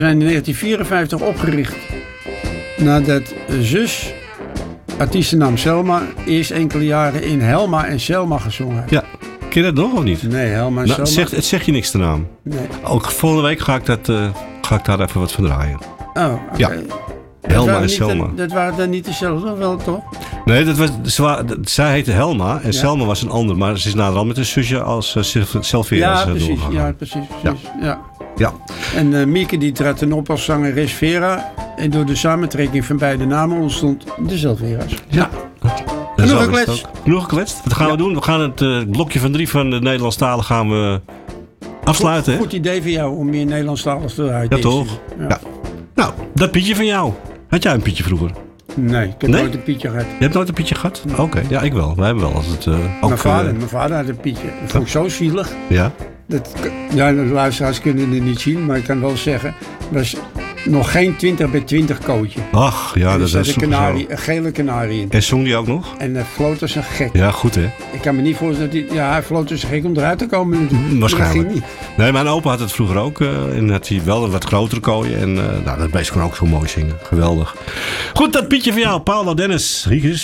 zijn in 1954 opgericht. Nadat zus, artiestennaam Selma, eerst enkele jaren in Helma en Selma gezongen heeft. Ja. Ken je dat nog of niet? Nee, Helma en Nou, Selma. het zegt je niks de naam. Nee. Ook volgende week ga ik daar even wat van draaien. Oh, oké. Ja. Helma en Selma. Dat waren dan niet dezelfde, wel toch? Nee, zij heette Helma en Selma was een ander. Maar ze is naderhand met een zusje als Selveras doorgegaan. Ja, precies. Ja. En Mieke die trad dan op als zangeres Vera. En door de samentrekking van beide namen ontstond de Selveras. Ja. Genoeg gekletst. Genoeg gekletst. Wat gaan we doen? We gaan het blokje van 3 van de Nederlandstalen gaan we afsluiten. Goed idee van jou om meer Nederlandstalig te draaien. Ja, toch? Ja. Nou, dat Pietje van jou. Had jij een Pietje vroeger? Nee, ik heb nooit een Pietje gehad. Je hebt nooit een Pietje gehad? Nee. Oké, ja, ik wel. Wij hebben wel altijd mijn vader had een Pietje. Dat vond ik zo zielig. Ja? De luisteraars kunnen het niet zien, maar ik kan wel zeggen, was nog geen 20 bij 20 kootje. Ach, ja, dat is een gele kanarie in. En zong die ook nog? En hij floot als een gek. Ja, goed hè? Ik kan me niet voorstellen dat hij floot als een gek om eruit te komen. Waarschijnlijk. Dat ging niet. Nee, mijn opa had het vroeger ook. En had hij wel een wat grotere kooien. En dat beest kon ook zo mooi zingen. Geweldig. Goed, dat Pietje van jou. Paolo, Dennis, Riekes.